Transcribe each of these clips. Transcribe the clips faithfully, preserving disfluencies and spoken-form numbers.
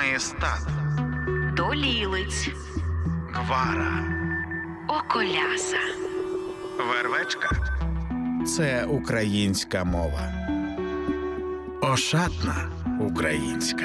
Маєстат, Долілиць, Гвара, Околяса, Вервечка – це українська мова. Ошатна українська.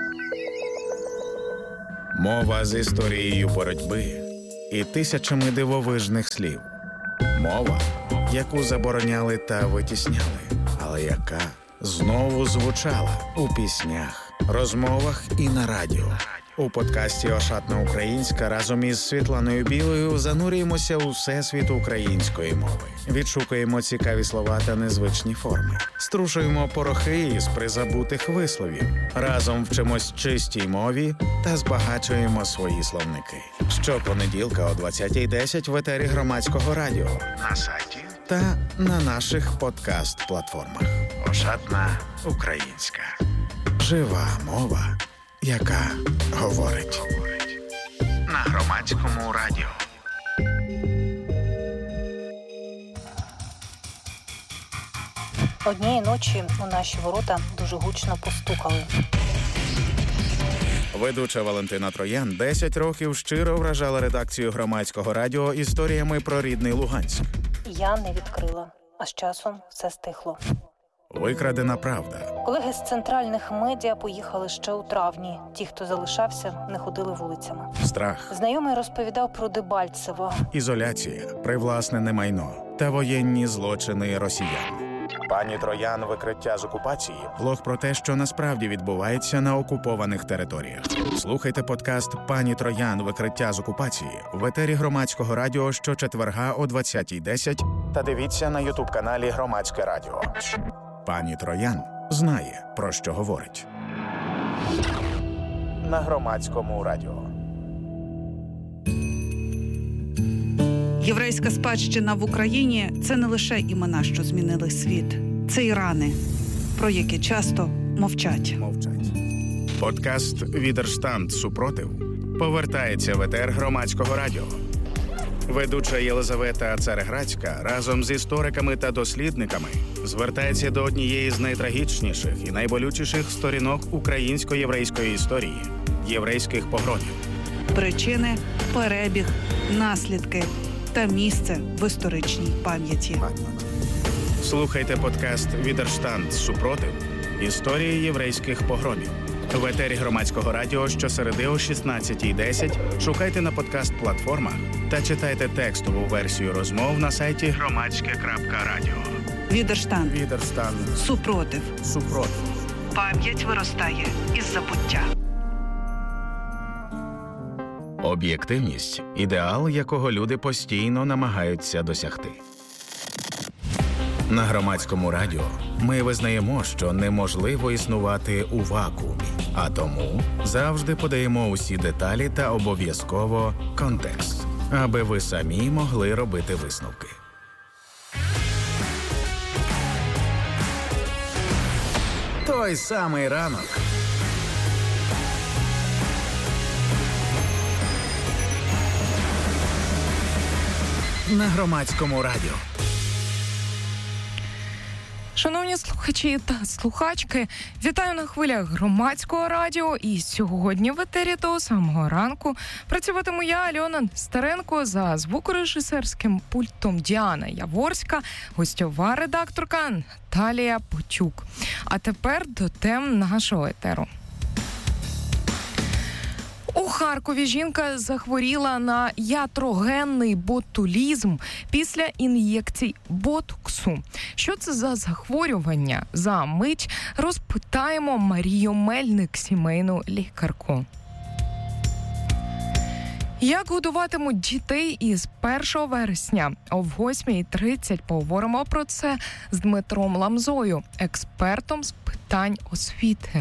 Мова з історією боротьби і тисячами дивовижних слів. Мова, яку забороняли та витісняли, але яка знову звучала у піснях, розмовах і на радіо. У подкасті «Ошатна українська» разом із Світланою Білою занурюємося у всесвіт української мови. Відшукуємо цікаві слова та незвичні форми. Струшуємо порохи із призабутих висловів. Разом вчимось чистій мові та збагачуємо свої словники. Щопонеділка о двадцятій десять в етері Громадського радіо, на сайті та на наших подкаст-платформах. «Ошатна українська». Жива мова, яка говорить. На Громадському радіо. Однієї ночі у наші ворота дуже гучно постукали. Ведуча Валентина Троян десять років щиро вражала редакцію Громадського радіо історіями про рідний Луганськ. Я не відкрила, а з часом все стихло. Викрадена правда. Колеги з центральних медіа поїхали ще у травні. Ті, хто залишався, не ходили вулицями. Страх. Знайомий розповідав про Дебальцево. Ізоляція, привласнене майно та воєнні злочини росіян. Пані Троян «Викриття з окупації» – блог про те, що насправді відбувається на окупованих територіях. Слухайте подкаст «Пані Троян. Викриття з окупації» в етері Громадського радіо щочетверга о двадцятій десять та дивіться на ютуб-каналі Громадське радіо. Пані Троян знає, про що говорить. На Громадському радіо. Єврейська спадщина в Україні – це не лише імена, що змінили світ. Це і рани, про які часто мовчать. Мовчать. Подкаст «Відерштанд. Супротив» повертається в етер Громадського радіо. Ведуча Єлизавета Цареградська разом з істориками та дослідниками звертається до однієї з найтрагічніших і найболючіших сторінок українсько-єврейської історії – єврейських погромів. Причини, перебіг, наслідки та місце в історичній пам'яті. Слухайте подкаст «Відерштанд. Супротив. Історії єврейських погромів» в етері Громадського радіо щосереди о шістнадцятій десять. Шукайте на подкаст-платформах та читайте текстову версію розмов на сайті громадське крапка радіо. Відерштанд. Відерштанд. Супротив. Супротив. Пам'ять виростає із забуття. Об'єктивність – ідеал, якого люди постійно намагаються досягти. На Громадському радіо ми визнаємо, що неможливо існувати у вакуумі, а тому завжди подаємо усі деталі та обов'язково контекст, аби ви самі могли робити висновки. Той самий ранок. На Громадському радіо. Шановні слухачі та слухачки, вітаю на хвилях Громадського радіо. І сьогодні в етері того самого ранку працюватиму я, Альона Старенко, за звукорежисерським пультом Діана Яворська, гостьова редакторка Наталія Потюк. А тепер до тем нашого етеру. У Харкові жінка захворіла на ятрогенний ботулізм після ін'єкцій ботоксу. Що це за захворювання? За мить розпитаємо Марію Мельник, сімейну лікарку. Як годуватимуть дітей із першого вересня? О восьмій тридцять поговоримо про це з Дмитром Ламзою, експертом з питань освіти.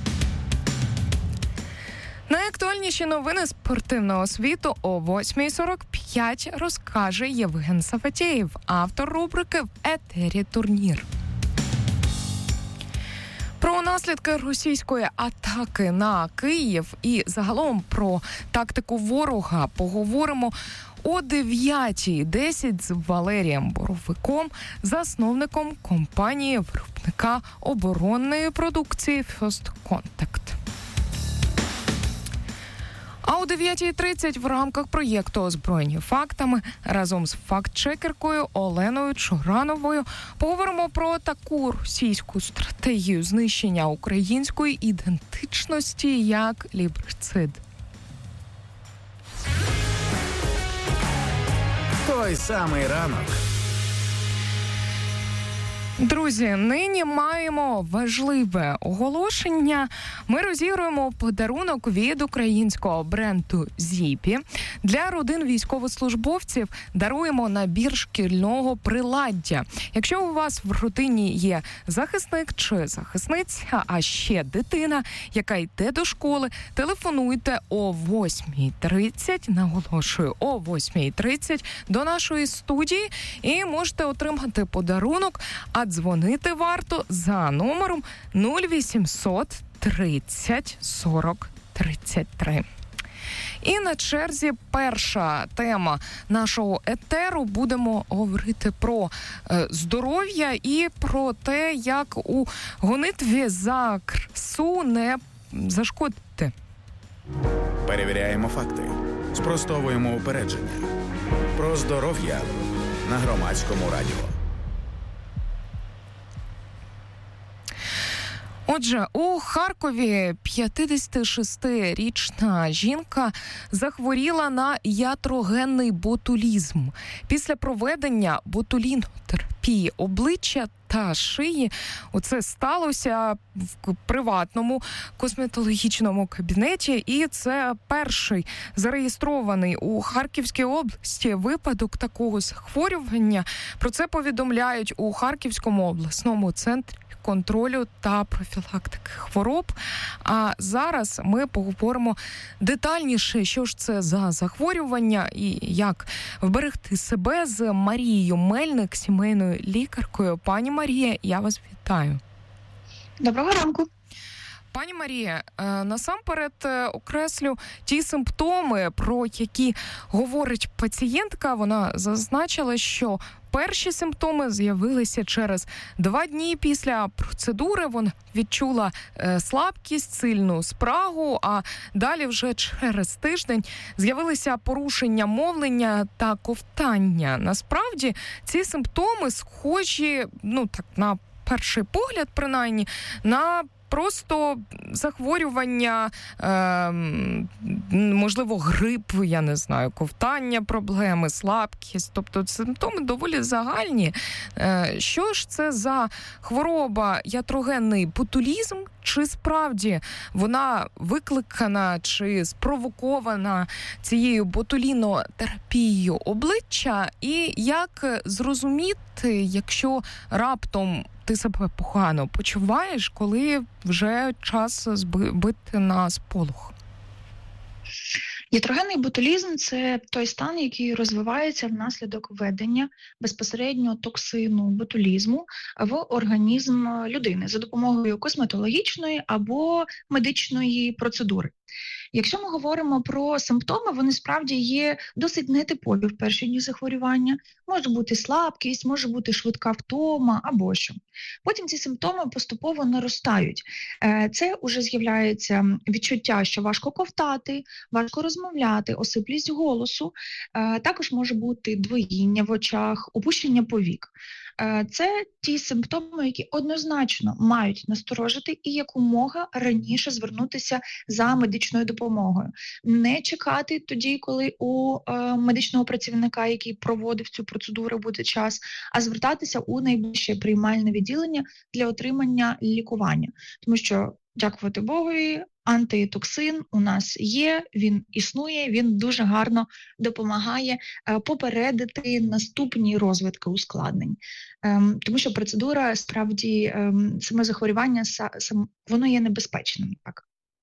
Найактуальніші новини спортивного світу о восьмій сорок п'ять розкаже Євген Сафатєєв, автор рубрики «В етері турнір». Про наслідки російської атаки на Київ і загалом про тактику ворога поговоримо о дев'ятій десять з Валерієм Боровиком, засновником компанії-виробника оборонної продукції First Contact. о дев'ятій тридцять в рамках проєкту «Озброєні фактами» разом з фактчекеркою Оленою Чорановою поговоримо про таку російську стратегію знищення української ідентичності, як ліберцид. Той самий ранок. Друзі, нині маємо важливе оголошення. Ми розігруємо подарунок від українського бренду «Зіпі». Для родин військовослужбовців даруємо набір шкільного приладдя. Якщо у вас в родині є захисник чи захисниця, а ще дитина, яка йде до школи, телефонуйте о восьмій тридцять, наголошую, о восьмій тридцять до нашої студії і можете отримати подарунок, а дзвонити варто за номером нуль вісімсот тридцять сорок тридцять три. І на черзі перша тема нашого етеру. Будемо говорити про е, здоров'я і про те, як у гонитві за красу не зашкодити. Перевіряємо факти. Спростовуємо упередження. Про здоров'я на Громадському радіо. Отже, у Харкові п'ятдесятишестирічна жінка захворіла на ятрогенний ботулізм. Після проведення ботулінотерапії обличчя та шиї оце сталося в приватному косметологічному кабінеті, і це перший зареєстрований у Харківській області випадок такого захворювання. Про це повідомляють у Харківському обласному центрі контролю та профілактики хвороб. А зараз ми поговоримо детальніше, що ж це за захворювання і як вберегти себе з Марією Мельник, сімейною лікаркою. Пані Марія, я вас вітаю. Доброго ранку. Пані Марія, насамперед окреслю ті симптоми, про які говорить пацієнтка. Вона зазначила, що перші симптоми з'явилися через два дні після процедури. Вона відчула слабкість, сильну спрагу, а далі вже через тиждень з'явилися порушення мовлення та ковтання. Насправді ці симптоми схожі, ну так, на перший погляд принаймні, на просто захворювання, е, можливо, грип, я не знаю, ковтання, проблеми, слабкість. Тобто симптоми доволі загальні. Е, що ж це за хвороба ятрогенний ботулізм? Чи справді вона викликана чи спровокована цією ботулінотерапією обличчя? І як зрозуміти, якщо раптом ти себе погано почуваєш, коли вже час збити на сполох? Ятрогенний ботулізм – це той стан, який розвивається внаслідок введення безпосередньо токсину ботулізму в організм людини за допомогою косметологічної або медичної процедури. Якщо ми говоримо про симптоми, вони справді є досить нетипові в перші дні захворювання. Може бути слабкість, може бути швидка втома або що. Потім ці симптоми поступово наростають. Це вже з'являється відчуття, що важко ковтати, важко розмовляти, осиплість голосу. Також може бути двоїння в очах, опущення повік. Це ті симптоми, які однозначно мають насторожити і якомога раніше звернутися за медичною допомогою. Не чекати тоді, коли у е, медичного працівника, який проводив цю процедуру, буде час, а звертатися у найближче приймальне відділення для отримання лікування. Тому що, дякувати Богові, антитоксин у нас є, він існує, він дуже гарно допомагає попередити наступні розвитки ускладнень. Тому що процедура, справді, саме захворювання, воно є небезпечним. Так.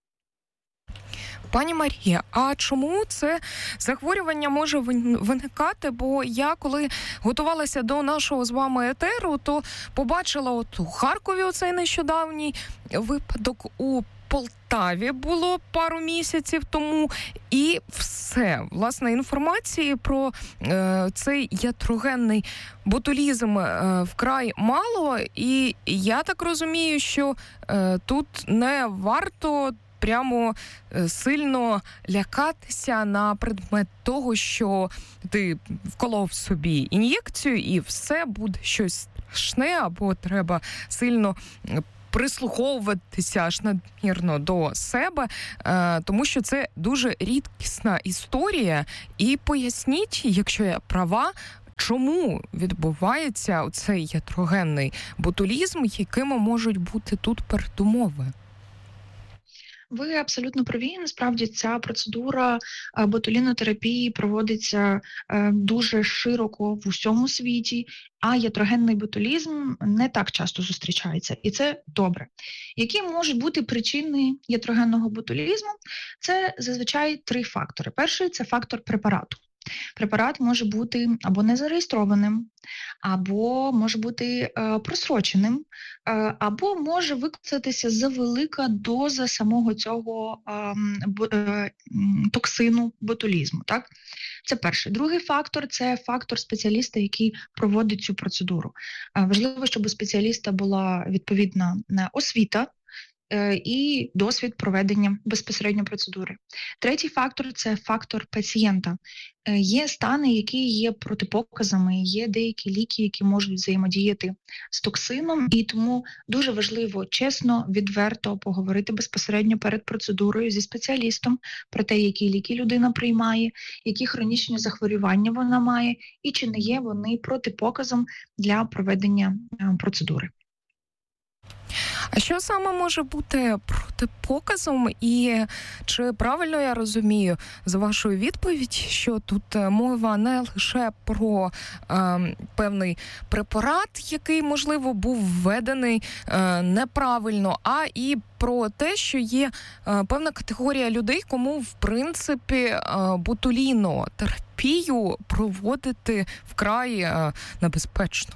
Пані Марія, а чому це захворювання може виникати? Бо я, коли готувалася до нашого з вами етеру, то побачила от у Харкові оцей нещодавній випадок, у Полтаві було пару місяців тому, і все. Власне, інформації про е, цей ятрогенний ботулізм е, вкрай мало, і я так розумію, що е, тут не варто прямо сильно лякатися на предмет того, що ти вколов собі ін'єкцію і все буде щось страшне, або треба сильно прислуховуватися аж надмірно до себе, тому що це дуже рідкісна історія. І поясніть, якщо я права, чому відбувається цей ятрогенний ботулізм, якими можуть бути тут передумови? Ви абсолютно праві. Насправді ця процедура ботулінотерапії проводиться дуже широко в усьому світі, а ятрогенний ботулізм не так часто зустрічається. І це добре. Які можуть бути причини ятрогенного ботулізму? Це зазвичай три фактори. Перший – це фактор препарату. Препарат може бути або незареєстрованим, або може бути е, просроченим, е, або може використатися завелика доза самого цього е, бо, е, токсину ботулізму. Так? Це перший. Другий фактор – це фактор спеціаліста, який проводить цю процедуру. Е, важливо, щоб у спеціаліста була відповідна освіта і досвід проведення безпосередньо процедури. Третій фактор – це фактор пацієнта. Є стани, які є протипоказами, є деякі ліки, які можуть взаємодіяти з токсином, і тому дуже важливо чесно, відверто поговорити безпосередньо перед процедурою зі спеціалістом про те, які ліки людина приймає, які хронічні захворювання вона має, і чи не є вони протипоказом для проведення процедури. А що саме може бути протипоказом? І чи правильно я розумію з вашої відповіді, що тут мова не лише про е, певний препарат, який, можливо, був введений е, неправильно, а і про те, що є е, певна категорія людей, кому, в принципі, е, ботулінотерапію проводити вкрай е, небезпечно?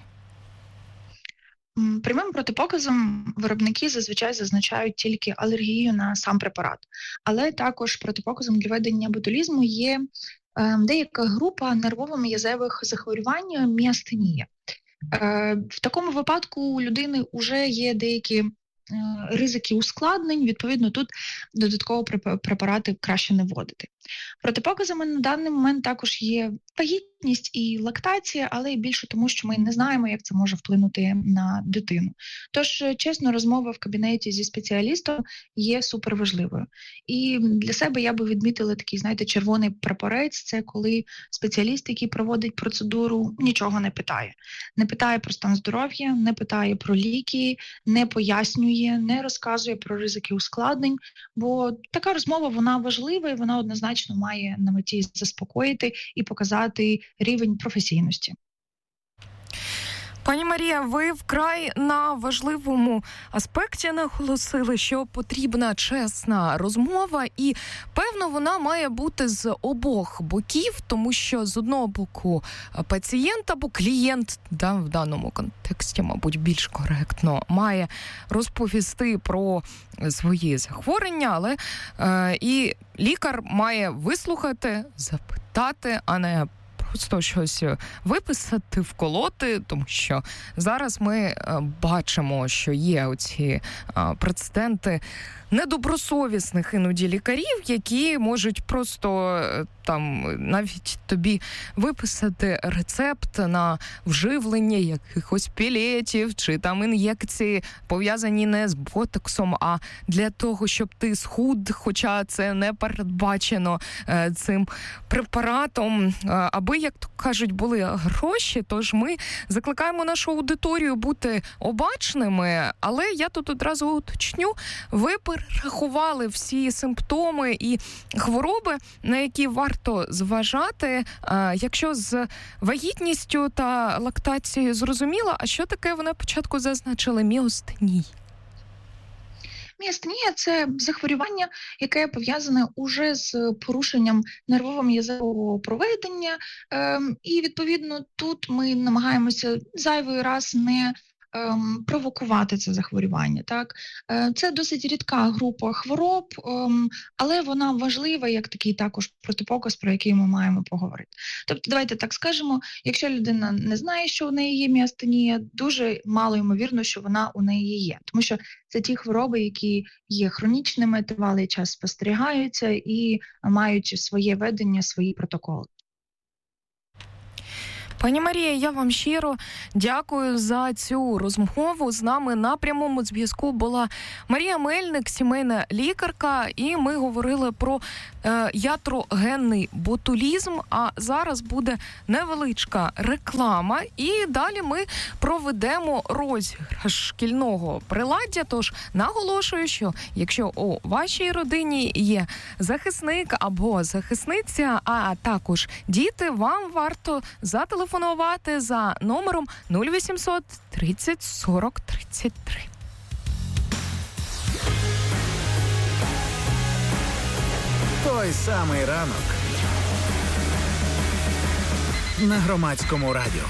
Прямим протипоказом виробники зазвичай зазначають тільки алергію на сам препарат. Але також протипоказом для ведення ботулізму є е, деяка група нервово-м'язевих захворювань – міастенія. Е, в такому випадку у людини вже є деякі ризики ускладнень, відповідно, тут додатково препарати краще не вводити. Протипоказами на даний момент також є вагітність і лактація, але і більше тому, що ми не знаємо, як це може вплинути на дитину. Тож, чесно, розмова в кабінеті зі спеціалістом є суперважливою. І для себе я би відмітила такий, знаєте, червоний прапорець – це коли спеціаліст, який проводить процедуру, нічого не питає. Не питає про стан здоров'я, не питає про ліки, не пояснює, не розказує про ризики ускладнень, бо така розмова, вона важлива і вона однозначно має на меті заспокоїти і показати рівень професійності. Пані Марія, ви вкрай на важливому аспекті наголосили, що потрібна чесна розмова, і, певно, вона має бути з обох боків, тому що з одного боку пацієнт або клієнт, да, в даному контексті, мабуть, більш коректно, має розповісти про свої захворювання, але е, і лікар має вислухати, запитати, а не просто щось виписати, вколоти, тому що зараз ми бачимо, що є оці прецеденти недобросовісних іноді лікарів, які можуть просто там навіть тобі виписати рецепт на вживлення якихось пілетів чи там ін'єкції, пов'язані не з ботоксом, а для того, щоб ти схуд, хоча це не передбачено е, цим препаратом, аби, як то кажуть, були гроші. Тож ми закликаємо нашу аудиторію бути обачними, але я тут одразу уточню, ви перерахували всі симптоми і хвороби, на які варто зважати. Якщо з вагітністю та лактацією зрозуміло, а що таке ви на початку зазначили міостенія? Міастенія – це захворювання, яке пов'язане уже з порушенням нервово-м'язевого проведення. Ем, і, відповідно, тут ми намагаємося зайвий раз не ем, провокувати це захворювання. Так? Е, це досить рідка група хвороб, ем, але вона важлива як такий також протипоказ, про який ми маємо поговорити. Тобто, давайте так скажемо, якщо людина не знає, що у неї є міастенія, дуже мало ймовірно, що вона у неї є. Тому що це ті хвороби, які є хронічними, тривалий час спостерігаються і мають своє ведення, свої протоколи. Пані Марія, я вам щиро дякую за цю розмову. З нами на прямому зв'язку була Марія Мельник, сімейна лікарка, і ми говорили про е, ятрогенний ботулізм, а зараз буде невеличка реклама, і далі ми проведемо розіграш шкільного приладдя. Тож наголошую, що якщо у вашій родині є захисник або захисниця, а також діти, вам варто зателефонувати Телефонувати за номером нуль вісімсот тридцять сорок тридцять три. Той самий ранок на Громадському радіо.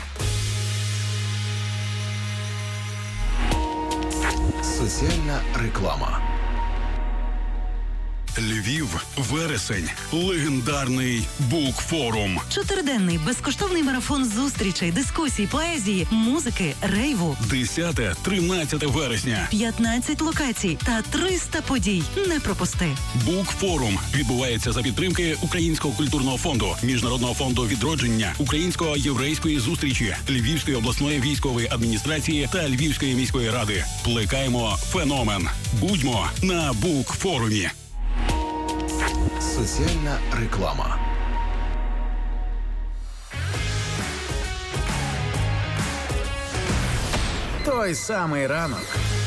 Соціальна реклама. Львів, вересень, легендарний букфорум. Чотириденний безкоштовний марафон зустрічей, дискусій, поезії, музики, рейву. десяте-тринадцяте вересня. п'ятнадцять локацій та триста подій. Не пропусти. Букфорум відбувається за підтримки Українського культурного фонду, Міжнародного фонду відродження, Українсько-єврейської зустрічі, Львівської обласної військової адміністрації та Львівської міської ради. Плекаємо феномен. Будьмо на букфорумі. Соціальна реклама. Той самий ранок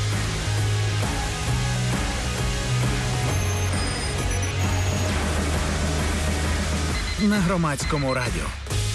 на Громадському радіо.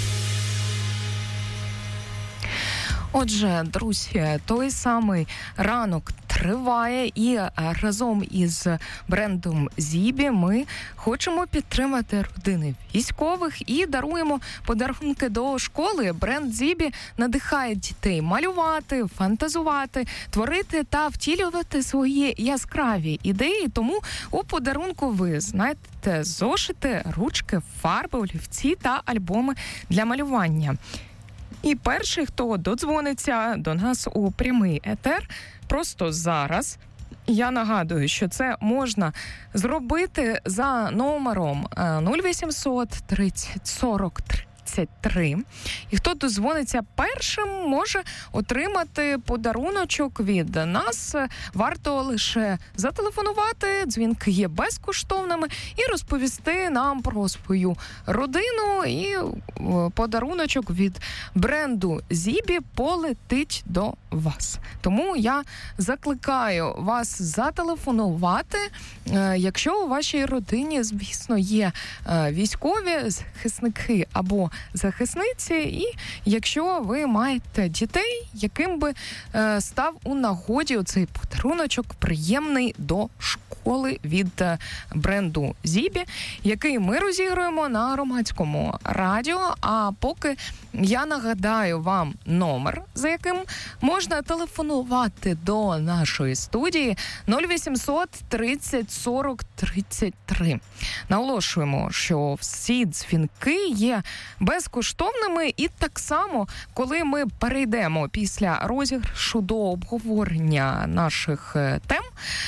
Отже, друзі, той самий ранок триває, і разом із брендом Зібі ми хочемо підтримати родини військових і даруємо подарунки до школи. Бренд Зібі надихає дітей малювати, фантазувати, творити та втілювати свої яскраві ідеї. Тому у подарунку ви знайдете зошити, ручки, фарби, олівці та альбоми для малювання. І перший, хто додзвониться до нас у прямий етер, просто зараз. Я нагадую, що це можна зробити за номером нуль вісімсот тридцять сорок тридцять три. І хто дозвониться першим, може отримати подаруночок від нас. Варто лише зателефонувати, дзвінки є безкоштовними, і розповісти нам про свою родину, і подаруночок від бренду Зібі полетить до вас. Тому я закликаю вас зателефонувати, якщо у вашій родині, звісно, є військові захисники або захисниці, і якщо ви маєте дітей, яким би е, став у нагоді оцей подаруночок приємний до школи від е, бренду Зібі, який ми розігруємо на Громадському радіо. А поки я нагадаю вам номер, за яким можна телефонувати до нашої студії нуль вісімсот тридцять сорок тридцять три. Наголошуємо, що всі дзвінки є безкоштовними, і так само, коли ми перейдемо після розіграшу до обговорення наших тем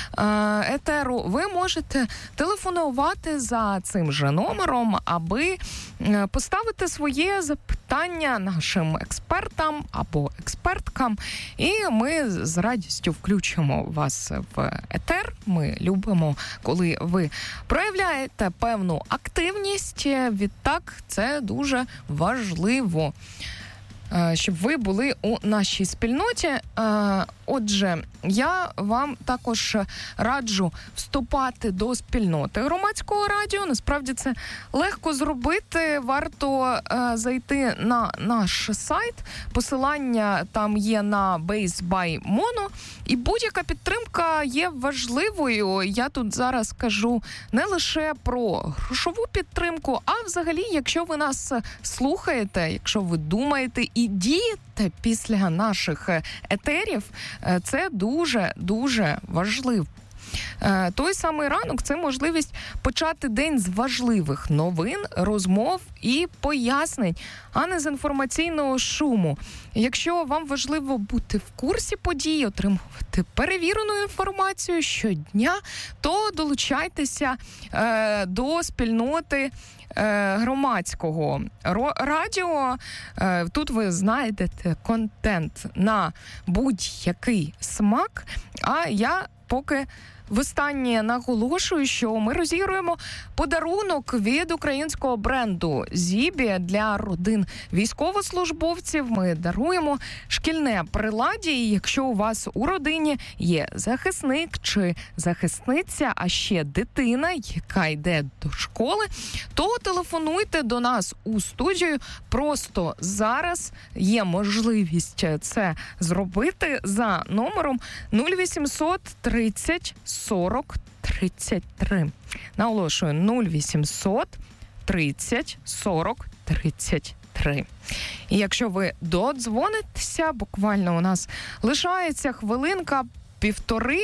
етеру, ви можете телефонувати за цим же номером, аби поставити своє запитання нашим експертам або експерткам, і ми з радістю включимо вас в етер. Ми любимо, коли ви проявляєте певну активність. Відтак, це дуже важливо, щоб ви були у нашій спільноті. Отже, я вам також раджу вступати до спільноти Громадського радіо. Насправді це легко зробити. Варто зайти на наш сайт. Посилання там є на Base by Mono. І будь-яка підтримка є важливою. Я тут зараз кажу не лише про грошову підтримку, а взагалі, якщо ви нас слухаєте, якщо ви думаєте і дієте вставати після наших етерів, це дуже-дуже важливо. Той самий ранок – це можливість почати день з важливих новин, розмов і пояснень, а не з інформаційного шуму. Якщо вам важливо бути в курсі подій, отримувати перевірену інформацію щодня, то долучайтеся е, до спільноти е, громадського радіо. Е, тут ви знайдете контент на будь-який смак, а я поки востаннє наголошую, що ми розігруємо подарунок від українського бренду «Зібі» для родин військовослужбовців. Ми даруємо шкільне приладдя, і якщо у вас у родині є захисник чи захисниця, а ще дитина, яка йде до школи, то телефонуйте до нас у студію. Просто зараз є можливість це зробити за номером нуль вісімсот тридцять сорок тридцять три. Наголошую, нуль вісімсот тридцять сорок тридцять три. І якщо ви додзвонитеся, буквально у нас лишається хвилинка, півтори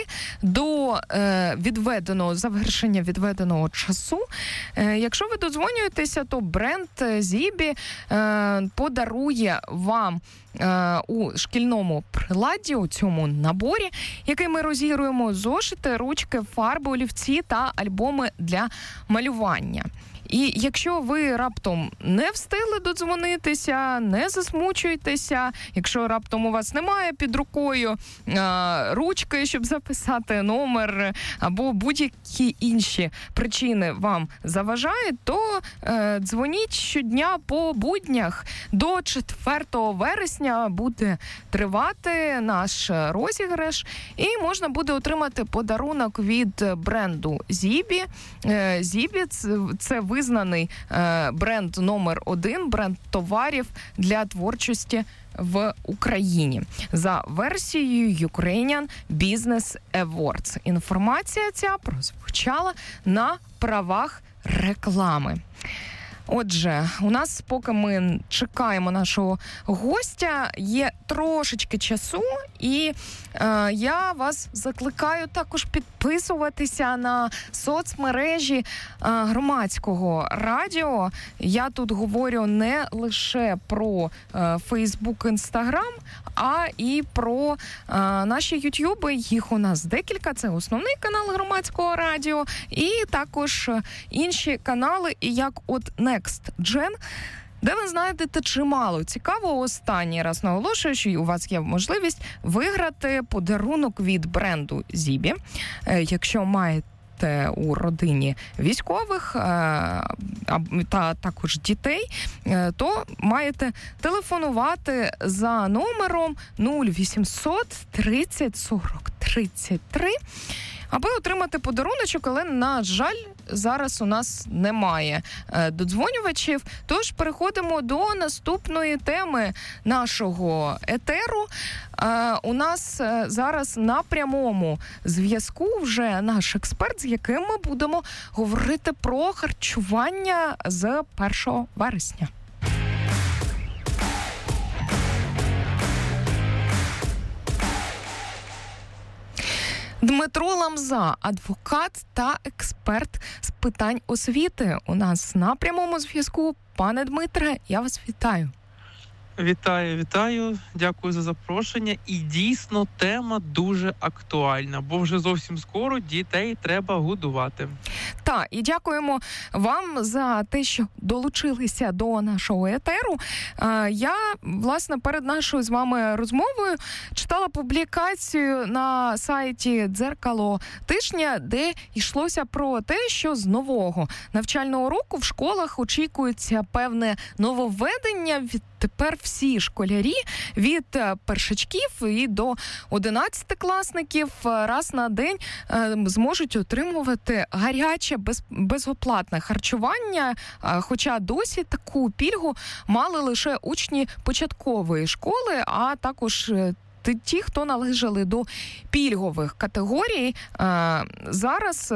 до е, відведеного, завершення відведеного часу. Е, якщо ви додзвонюєтеся, то бренд «Зібі» е, подарує вам е, у шкільному приладді, у цьому наборі, який ми розігруємо, зошити, ручки, фарби, олівці та альбоми для малювання. І якщо ви раптом не встигли додзвонитися, не засмучуйтеся, якщо раптом у вас немає під рукою а, ручки, щоб записати номер, або будь-які інші причини вам заважають, то е, дзвоніть щодня по буднях. До четвертого вересня буде тривати наш розіграш, і можна буде отримати подарунок від бренду «Зібі». Е, «Зібі» – це визнаний е, бренд номер один, бренд товарів для творчості в Україні за версією Ukrainian Business Awards. Інформація ця прозвучала на правах реклами. Отже, у нас, поки ми чекаємо нашого гостя, є трошечки часу, і е, я вас закликаю також підписуватися на соцмережі е, громадського радіо. Я тут говорю не лише про е, Facebook, Instagram, а і про е, наші ютюби. Їх у нас декілька. Це основний канал громадського радіо, і також інші канали, як от Next Gen, де ви знайдете чимало цікавого. Останній раз наголошую, що у вас є можливість виграти подарунок від бренду «Зібі». Якщо маєте у родині військових та також дітей, то маєте телефонувати за номером нуль вісімсот тридцять сорок тридцять три, аби отримати подаруночок, але, на жаль, зараз у нас немає е, додзвонювачів. Тож переходимо до наступної теми нашого етеру. Е, у нас е, зараз на прямому зв'язку вже наш експерт, з яким ми будемо говорити про харчування з першого вересня. Дмитро Ламза, адвокат та експерт з питань освіти. У нас на прямому зв'язку. Пане Дмитре, я вас вітаю. Вітаю, вітаю. Дякую за запрошення. І дійсно тема дуже актуальна, бо вже зовсім скоро дітей треба годувати. Так, і дякуємо вам за те, що долучилися до нашого етеру. Я, власне, перед нашою з вами розмовою читала публікацію на сайті «Дзеркало тижня», де йшлося про те, що з нового навчального року в школах очікується певне нововведення. Відтепер всі школярі від першачків і до одинадцятикласників раз на день зможуть отримувати гаряче без, безоплатне харчування, хоча досі таку пільгу мали лише учні початкової школи, а також ті, хто належали до пільгових категорій. Зараз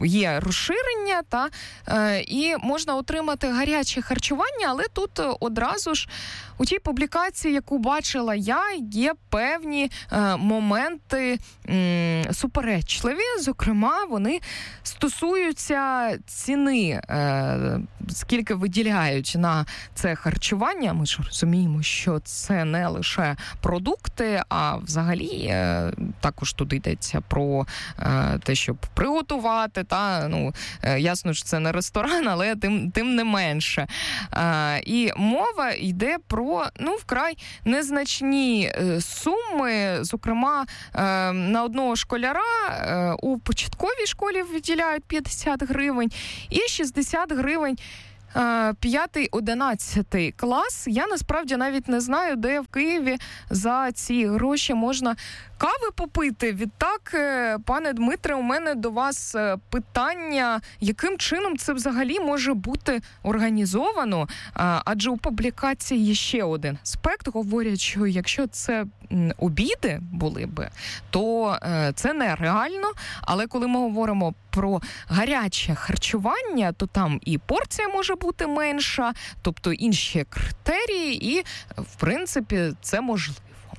є розширення, та, е, і можна отримати гаряче харчування, але тут одразу ж у тій публікації, яку бачила я, є певні е, моменти м, суперечливі. Зокрема, вони стосуються ціни, е, скільки виділяють на це харчування. Ми ж розуміємо, що це не лише продукти, а взагалі е, також тут йдеться про е, те, щоб приготувати. Та, ну, е, ясно, що це не ресторан, але тим, тим не менше. Е, і мова йде про, ну, вкрай незначні е, суми. Зокрема, е, на одного школяра е, у початковій школі виділяють п'ятдесят гривень і шістдесят гривень п'ятий-одинадцятий клас. Я насправді навіть не знаю, де в Києві за ці гроші можна кави попити. Відтак, пане Дмитре, у мене до вас питання, яким чином це взагалі може бути організовано? Адже у публікації є ще один аспект. Говорять, що якщо це обіди були би, то це нереально. Але коли ми говоримо про гаряче харчування, то там і порція може бути менша, тобто інші критерії, і, в принципі, це можливо.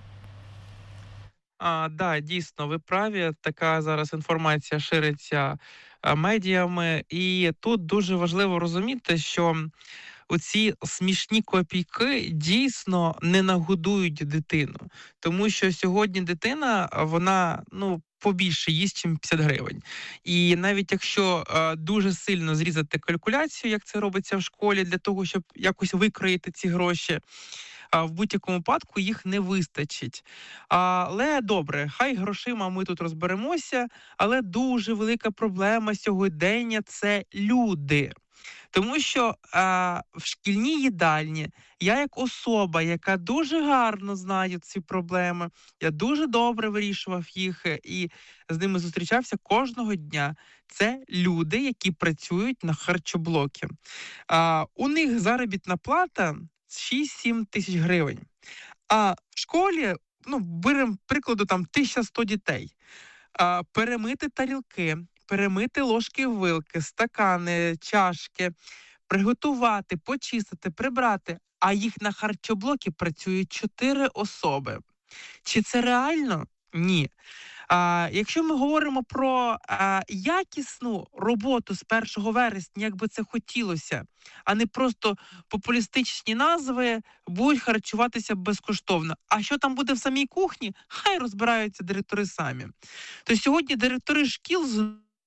А, да, дійсно, ви праві. Така зараз інформація шириться а, медіями. І тут дуже важливо розуміти, що оці смішні копійки дійсно не нагодують дитину. Тому що сьогодні дитина, вона, ну, побільше їсть, ніж п'ятдесят гривень. І навіть якщо е, дуже сильно зрізати калькуляцію, як це робиться в школі, для того, щоб якось викроїти ці гроші, в будь-якому випадку їх не вистачить. Але добре, хай грошима ми тут розберемося, але дуже велика проблема сьогодення – це люди. Тому що а, в шкільній їдальні я як особа, яка дуже гарно знає ці проблеми, я дуже добре вирішував їх і з ними зустрічався кожного дня. Це люди, які працюють на харчоблокі. А, у них заробітна плата шість-сім тисяч гривень. А в школі, ну, беремо прикладу, там тисяча сто дітей. А, перемити тарілки, перемити ложки-вилки, стакани, чашки, приготувати, почистити, прибрати. А їх на харчоблокі працюють чотири особи. Чи це реально? Ні. А, якщо ми говоримо про а, якісну роботу з першого вересня, як би це хотілося, а не просто популістичні назви, будуть харчуватися безкоштовно. А що там буде в самій кухні, хай розбираються директори самі. То сьогодні директори шкіл з...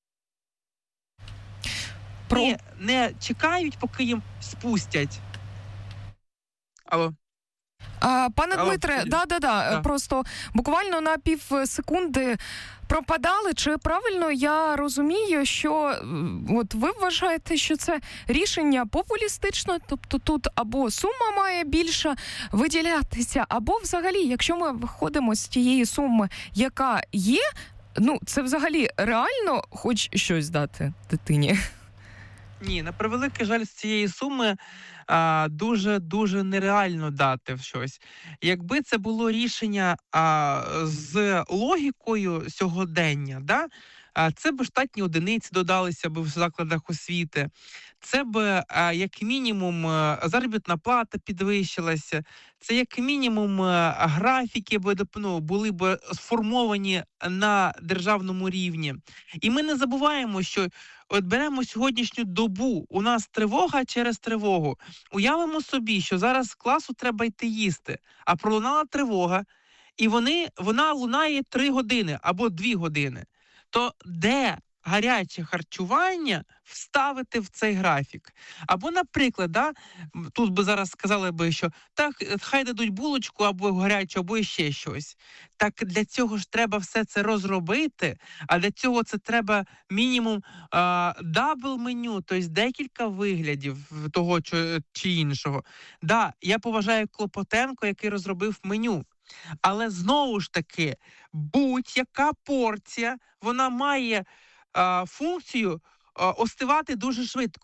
Про... не, не чекають, поки їм спустять. Алло. А, пане Алло, Дмитре, Сергій. да-да-да, Да. просто буквально на пів секунди пропадали. Чи правильно я розумію, що м, от ви вважаєте, що це рішення популістичне, тобто тут або сума має більше виділятися, або взагалі, якщо ми виходимо з тієї суми, яка є, ну, це взагалі реально хоч щось дати дитині? Ні, на превеликий жаль, з цієї суми а, дуже-дуже нереально дати щось. Якби це було рішення а, з логікою сьогодення, да, а, це б штатні одиниці додалися б в закладах освіти, це б а, як мінімум а, заробітна плата підвищилася, це як мінімум а, графіки б, ну, були б сформовані на державному рівні. І ми не забуваємо, що от беремо сьогоднішню добу, у нас тривога через тривогу. Уявимо собі, що зараз з класу треба йти їсти, а пролунала тривога, і вони, вона лунає три години або дві години. То де гаряче харчування вставити в цей графік? Або, наприклад, да, тут би зараз сказали би, що так, хай дадуть булочку або гарячу, або ще щось. Так для цього ж треба все це розробити, а для цього це треба мінімум дабл-меню, тобто декілька виглядів того чи, чи іншого. Да, я поважаю Клопотенко, який розробив меню. Але знову ж таки, будь-яка порція, вона має а, функцію а, остивати дуже швидко.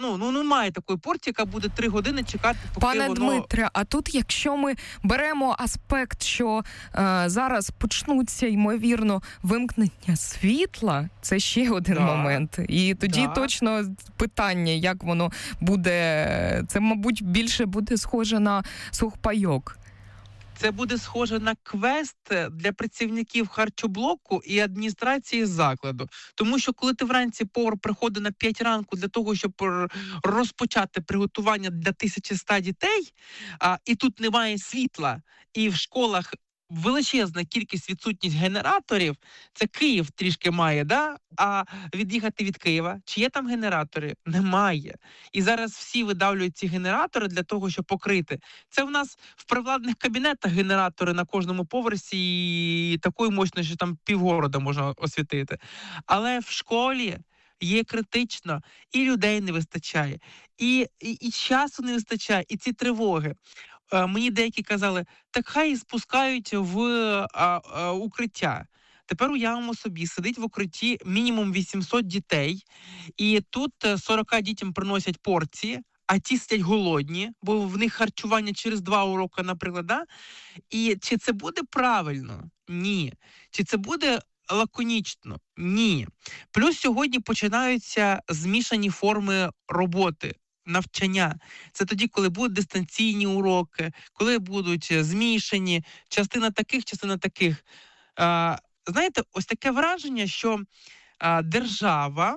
Ну, ну немає такої порції, яка буде три години чекати, поки Пане воно... Дмитре, а тут, якщо ми беремо аспект, що е, зараз почнуться, ймовірно, вимкнення світла, це ще один да. момент. І тоді да. точно питання, як воно буде, це, мабуть, більше буде схоже на сухпайок. Це буде схоже на квест для працівників харчоблоку і адміністрації закладу. Тому що коли ти вранці повар приходить на п'ять ранку для того, щоб розпочати приготування для тисячі ста дітей, а, і тут немає світла, і в школах величезна кількість відсутність генераторів, це Київ трішки має, да? А від'їхати від Києва, чи є там генератори? Немає. І зараз всі видавлюють ці генератори для того, щоб покрити. Це в нас в привладних кабінетах генератори на кожному поверсі і такої мощності, що там півгорода можна освітити. Але в школі є критично, і людей не вистачає, і, і, і часу не вистачає, і ці тривоги. Мені деякі казали, так хай спускають в а, а, укриття. Тепер уявимо собі, сидить в укритті мінімум вісімсот дітей, і тут сорок дітям приносять порції, а ті сидять голодні, бо в них харчування через два уроки, наприклад. Да? І чи це буде правильно? Ні. Чи це буде лаконічно? Ні. Плюс сьогодні починаються змішані форми роботи. Навчання. Це тоді, коли будуть дистанційні уроки, коли будуть змішані, частина таких, частина таких. А, знаєте, ось таке враження, що а, держава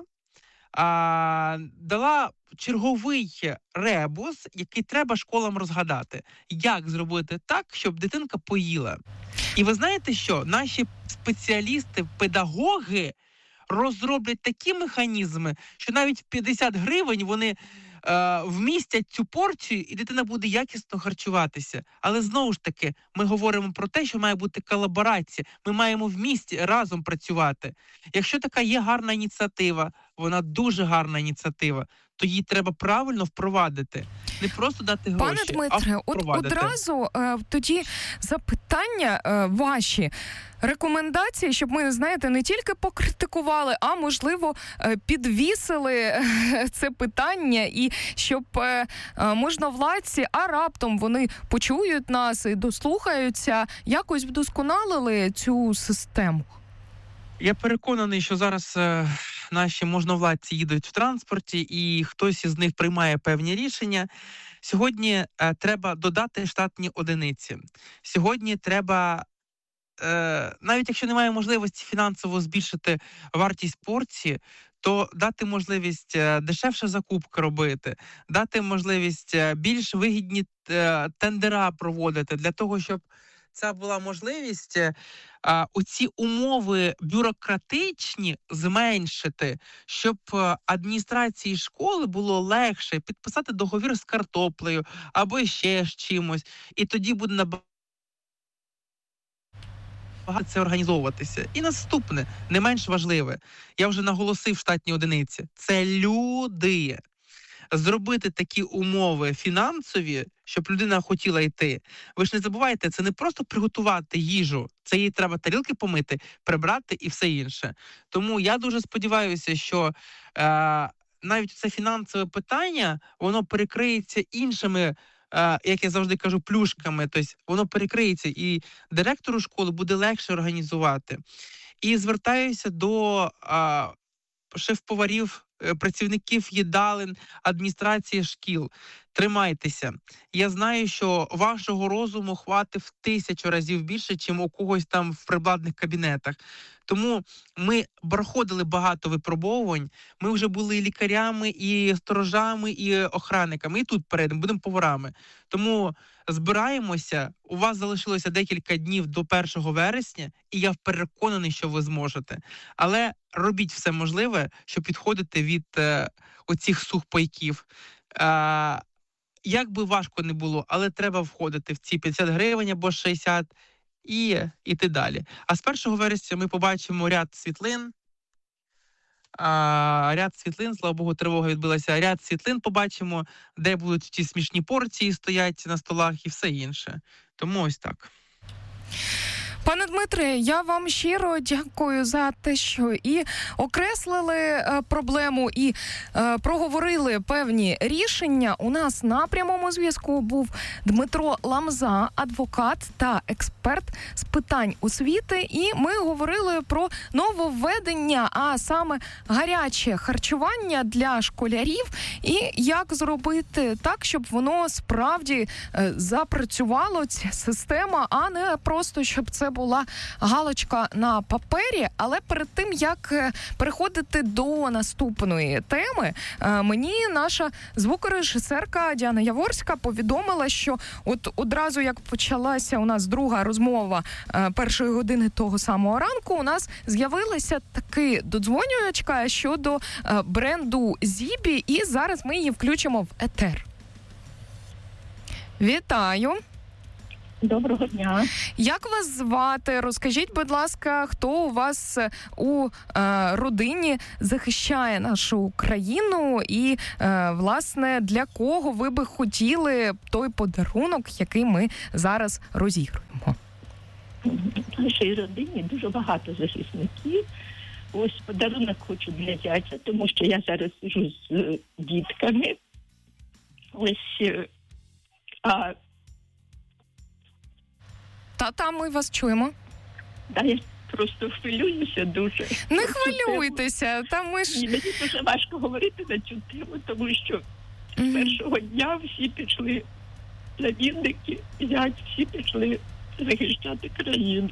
а, дала черговий ребус, який треба школам розгадати. Як зробити так, щоб дитинка поїла. І ви знаєте що? Наші спеціалісти, педагоги розроблять такі механізми, що навіть п'ятдесят гривень вони вмістять цю порцію, і дитина буде якісно харчуватися. Але знову ж таки, ми говоримо про те, що має бути колаборація. Ми маємо в місті разом працювати. Якщо така є гарна ініціатива, вона дуже гарна ініціатива, то її треба правильно впровадити. Не просто дати гроші, Пане Дмитре, а впровадити. От одразу е, тоді запитання е, ваші, рекомендації, щоб ми, знаєте, не тільки покритикували, а, можливо, е, підвісили е, це питання, і щоб е, е, можновладці, а раптом вони почують нас і дослухаються, якось вдосконалили цю систему. Я переконаний, що зараз е, наші можновладці їдуть в транспорті, і хтось із них приймає певні рішення. Сьогодні е, треба додати штатні одиниці. Сьогодні треба, е, навіть якщо немає можливості фінансово збільшити вартість порції, то дати можливість е, дешевше закупки робити, дати можливість е, більш вигідні е, тендера проводити для того, щоб це була можливість а, оці умови бюрократичні зменшити, щоб адміністрації школи було легше підписати договір з картоплею або ще з чимось. І тоді буде набагато це організовуватися. І наступне, не менш важливе, я вже наголосив штатні одиниці, це люди. Зробити такі умови фінансові, щоб людина хотіла йти. Ви ж не забувайте, це не просто приготувати їжу, це їй треба тарілки помити, прибрати і все інше. Тому я дуже сподіваюся, що е, навіть це фінансове питання, воно перекриється іншими, е, як я завжди кажу, плюшками. Тобто воно перекриється, і директору школи буде легше організувати. І звертаюся до е, шеф-поварів, працівників їдалень, адміністрації шкіл. Тримайтеся. Я знаю, що вашого розуму хватить в тисячу разів більше, чим у когось там в прикладних кабінетах. Тому ми проходили багато випробовувань. Ми вже були і лікарями, і сторожами, і охранниками. І тут перейдемо, будемо поварами. Тому збираємося. У вас залишилося декілька днів до першого вересня, і я переконаний, що ви зможете. Але робіть все можливе, щоб підходити від е, оцих сухпайків. Е, як би важко не було, але треба входити в ці п'ятдесят гривень або шістдесят і іти далі. А з першого вересня ми побачимо ряд світлин. А, ряд світлин, слава Богу, тривога відбулася. Ряд світлин побачимо, де будуть ті смішні порції стоять на столах і все інше. Тому ось так. Пане Дмитре, я вам щиро дякую за те, що і окреслили е, проблему, і е, проговорили певні рішення. У нас на прямому зв'язку був Дмитро Ламза, адвокат та експерт з питань освіти. І ми говорили про нововведення, а саме гаряче харчування для школярів і як зробити так, щоб воно справді е, запрацювало, ця система, а не просто, щоб це була галочка на папері. Але перед тим, як переходити до наступної теми, мені наша звукорежисерка Діана Яворська повідомила, що от одразу, як почалася у нас друга розмова першої години того самого ранку, у нас з'явилася таки додзвонювачка щодо бренду Зібі, і зараз ми її включимо в етер. Вітаю! Доброго дня. Як вас звати? Розкажіть, будь ласка, хто у вас у е, родині захищає нашу країну і, е, власне, для кого ви би хотіли той подарунок, який ми зараз розігруємо? В нашій родині дуже багато захисників. Ось подарунок хочу для зятя, тому що я зараз сижу з дітками. Ось, а Та-та, ми вас чуємо. Да, я просто хвилююся дуже. Не хвилюйтеся, та ми ж... Мені дуже важко говорити на цю тему, тому що з mm-hmm. першого дня всі пішли на Вінники, зять, всі пішли захищати країну.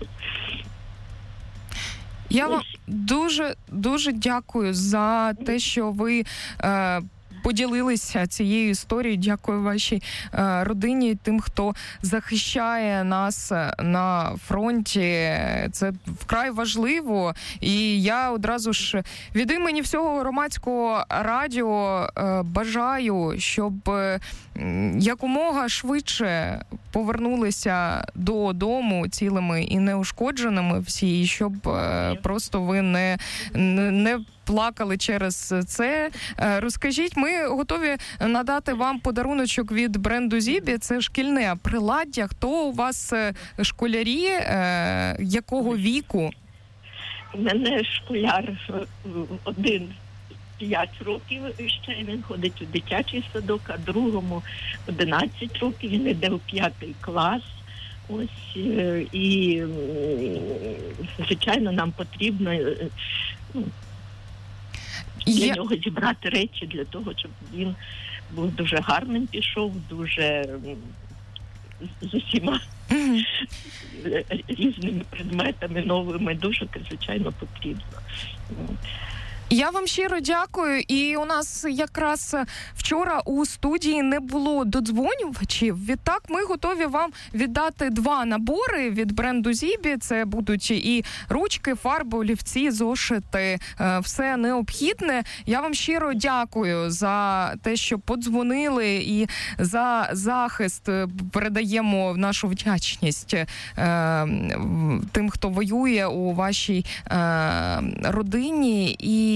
Я Ось. вам дуже, дуже дякую за те, що ви... Е, поділилися цією історією. Дякую вашій е, родині, тим, хто захищає нас на фронті. Це вкрай важливо. І я одразу ж від імені всього громадського радіо е, бажаю, щоб е, якомога швидше повернулися додому цілими і неушкодженими всі, і щоб е, просто ви не, не, не плакали через це. Розкажіть, ми готові надати вам подаруночок від бренду Зібі. Це шкільне приладдя. Хто у вас школярі? Якого віку? У мене школяр один п'ять років ще, він ходить у дитячий садок, а другому одинадцять років, він йде у п'ятий клас. Ось, і, звичайно, нам потрібно, ну, для Я... нього зібрати речі, для того, щоб він був дуже гарним, пішов, дуже з усіма mm-hmm. різними предметами новими, дуже, звичайно, потрібно. Я вам щиро дякую. І у нас якраз вчора у студії не було додзвонювачів. Відтак ми готові вам віддати два набори від бренду Зібі. Це будуть і ручки, фарби, олівці, зошити, все необхідне. Я вам щиро дякую за те, що подзвонили, і за захист передаємо нашу вдячність тим, хто воює у вашій родині. І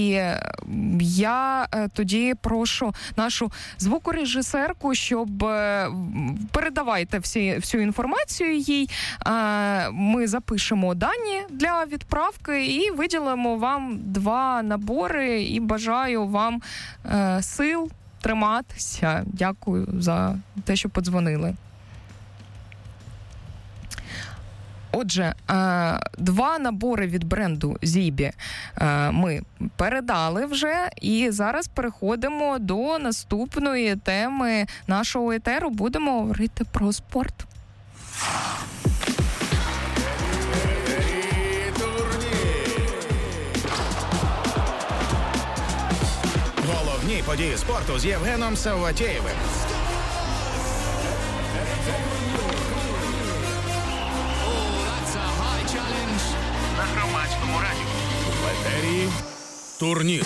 я тоді прошу нашу звукорежисерку, щоб передавайте всі, всю інформацію їй. Ми запишемо дані для відправки і виділимо вам два набори. І бажаю вам сил триматися. Дякую за те, що подзвонили. Отже, два набори від бренду Зібі ми передали вже, і зараз переходимо до наступної теми нашого етеру. Будемо говорити про спорт. Головні події спорту з Євгеном Савватєєвим. На Громадському радіо. В етері турнір.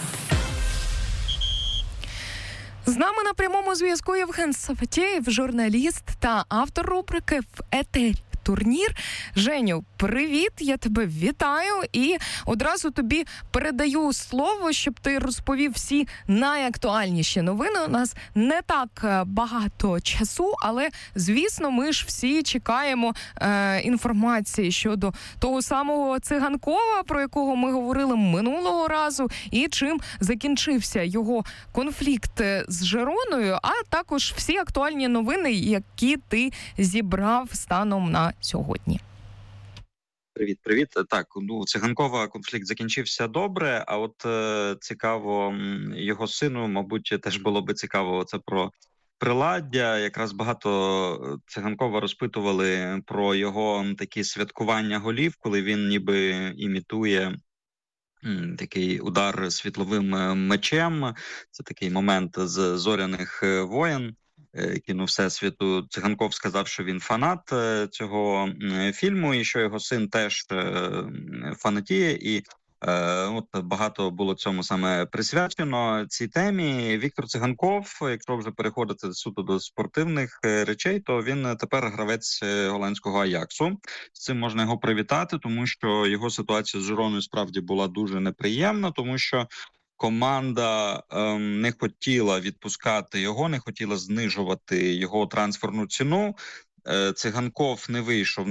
З нами на прямому зв'язку Євген Савватєєв, журналіст та автор рубрики «В етері турнір. Женю, привіт, я тебе вітаю і одразу тобі передаю слово, щоб ти розповів всі найактуальніші новини. У нас не так багато часу, але, звісно, ми ж всі чекаємо е, інформації щодо того самого Циганкова, про якого ми говорили минулого разу, і чим закінчився його конфлікт з Жироною, а також всі актуальні новини, які ти зібрав станом на сьогодні. Привіт, привіт. Так, ну, Циганкова конфлікт закінчився добре, а от е, цікаво його сину, мабуть, теж було би цікаво це про приладдя. Якраз багато Циганкова розпитували про його такі святкування голів, коли він ніби імітує м, такий удар світловим мечем. Це такий момент з «Зоряних воєн», кіно Всесвіту. Циганков сказав, що він фанат цього фільму і що його син теж фанатіє, і е, от багато було цьому саме присвячено цій темі. Віктор Циганков, якщо вже переходити суто до спортивних речей, то він тепер гравець голландського Аяксу. З цим можна його привітати, тому що його ситуація з Жироною справді була дуже неприємна, тому що команда ем, не хотіла відпускати його, не хотіла знижувати його трансферну ціну. Е, Циганков не вийшов